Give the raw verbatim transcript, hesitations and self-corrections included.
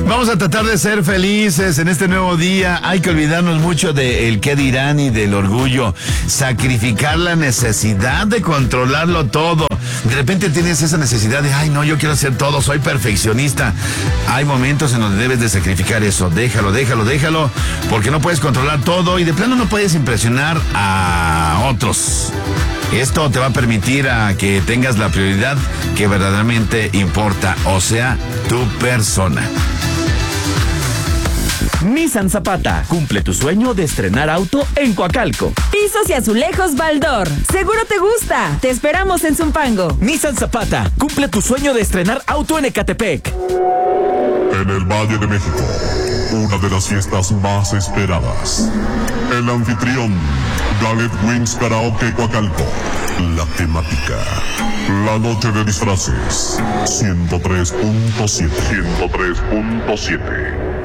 Vamos a tratar de ser felices en este nuevo día. Hay que olvidarnos mucho del qué dirán y del orgullo. Sacrificar la necesidad de controlarlo todo. De repente tienes esa necesidad de, ay no, yo quiero hacer todo, soy perfeccionista. Hay momentos en donde debes de sacrificar eso. Déjalo, déjalo, déjalo, porque no puedes controlar todo y de plano no puedes impresionar a otros. Esto te va a permitir a que tengas la prioridad que verdaderamente importa, o sea, tu persona. Nissan Zapata, cumple tu sueño de estrenar auto en Coacalco. Pisos y azulejos Baldor, seguro te gusta. Te esperamos en Zumpango. Nissan Zapata, cumple tu sueño de estrenar auto en Ecatepec. En el Valle de México, una de las fiestas más esperadas. El anfitrión, Gallet Wings Karaoke Coacalco. La temática, la noche de disfraces. ciento tres punto siete. ciento tres punto siete.